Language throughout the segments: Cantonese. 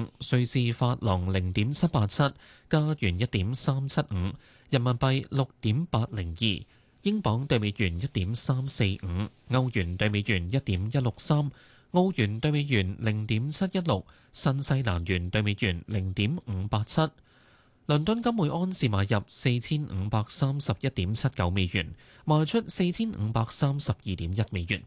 ，瑞士法郎0.787，加元1.375，人民幣6.802，英鎊對美元1.345，歐元對美元1.163，澳元對美元0.716，新西蘭元對美元0.587。倫敦金每安士買入4531.79美元，賣出4532.1美元。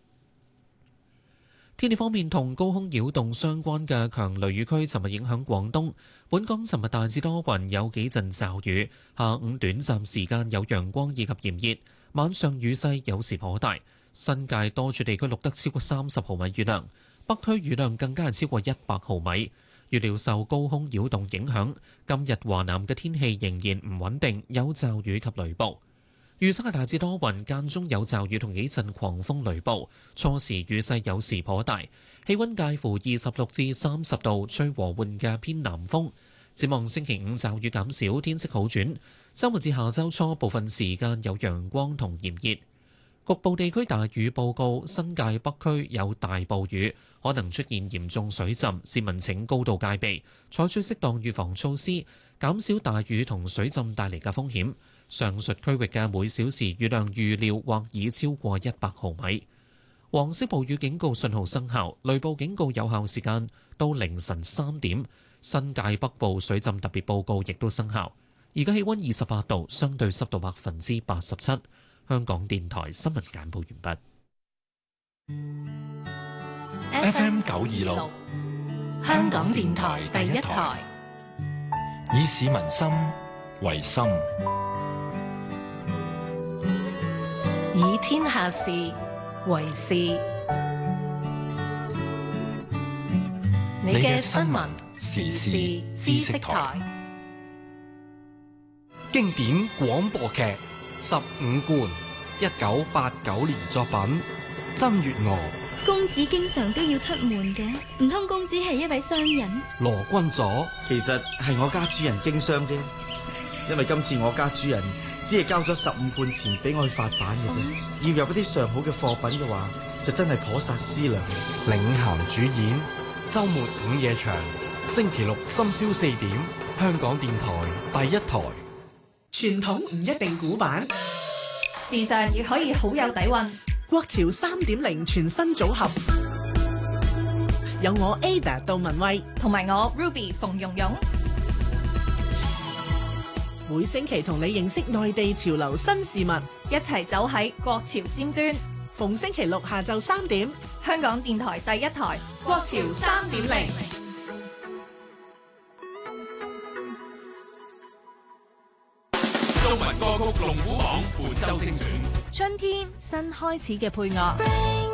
天氣方面，同高空擾動相關嘅強雷雨區尋日影響廣東。本港尋日大致多雲，有幾陣驟雨，下午短暫時間有陽光以及炎熱，晚上雨勢有時頗大。新界多處地區錄得超過30毫米雨量，北區雨量更加係超過100毫米。預料受高空擾動影響，今日華南嘅天氣仍然唔穩定，有驟雨及雷暴。預測係大致多雲，間中有驟雨同幾陣狂風雷暴，初時雨勢有時頗大，氣溫介乎26至30度，吹和緩嘅偏南風。展望星期五驟雨減少，天色好轉。週末至下週初部分時間有陽光同炎熱，局部地區大雨報告，新界北區有大暴雨，可能出現嚴重水浸，市民請高度戒備，採取適當預防措施，減少大雨同水浸帶嚟嘅風險。上述區域嘅每小時雨量預料或已超過100毫米。黃色暴雨警告信號生效，雷暴警告有效時間到凌晨3點。新界北部水浸特別報告亦都生效。而家氣溫28度，相對濕度87%。香港電台新聞簡報完畢。FM 926，香港電台第一台，以市民心為心， 以天下事為事。你嘅新聞時事知識台， 經典廣播劇《15貫》，1989年作品，真月娥。 公子經常都要出門嘅，唔通公子係一位商人？ 羅君佐， 其實係我家主人經商啫，因為今次我家主人只係交咗15貫錢俾我去發版嘅啫，要入一啲上好嘅貨品嘅話，就真係頗煞思量。 領銜主演，周末午夜場，星期六深宵4點，香港電台第一台。 傳統唔一定古板， 時尚亦可以好有底蘊。 國潮3.0全新組合，有我 Ada 杜文蔚同埋我 Ruby 馮蓉蓉， 每星期同你認識內地潮流新事物， 一齊走喺國潮尖端。 逢星期六下晝3點， 香港電台第一台國潮3.0。 中文歌曲龍虎榜本周精選， 春天新開始嘅配樂。